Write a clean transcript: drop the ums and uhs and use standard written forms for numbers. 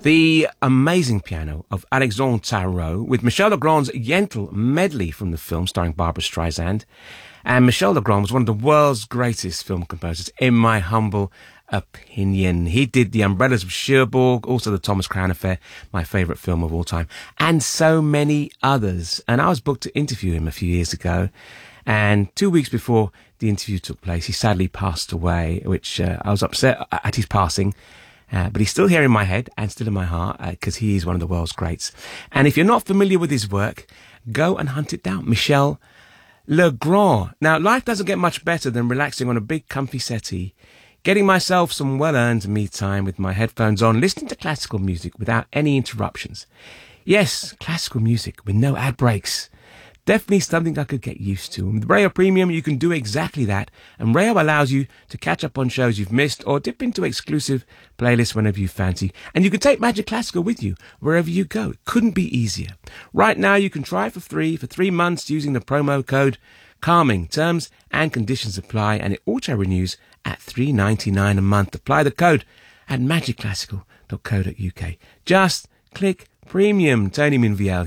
The amazing piano of Alexandre Tarot with Michel Legrand's Yentl medley from the film starring Barbra Streisand. And Michel Legrand was one of the world's greatest film composers, in my humble opinion. He did The Umbrellas of Cherbourg, also The Thomas Crown Affair, my favourite film of all time, and so many others. And I was booked to interview him a few years ago. And 2 weeks before the interview took place, he sadly passed away, which I was upset at his passing. But he's still here in my head and still in my heart because he is one of the world's greats. And if you're not familiar with his work, go and hunt it down. Michel Legrand. Now, life doesn't get much better than relaxing on a big comfy settee, getting myself some well-earned me time with my headphones on, listening to classical music without any interruptions. Yes, classical music with no ad breaks. Definitely something I could get used to. And with Rayo Premium, you can do exactly that. And Rayo allows you to catch up on shows you've missed or dip into exclusive playlists whenever you fancy. And you can take Magic Classical with you wherever you go. It couldn't be easier. Right now, you can try for free for 3 months using the promo code CALMING. Terms and conditions apply, and it auto-renews at $3.99 a month. Apply the code at magicclassical.co.uk. Just click Premium. Tony Minviel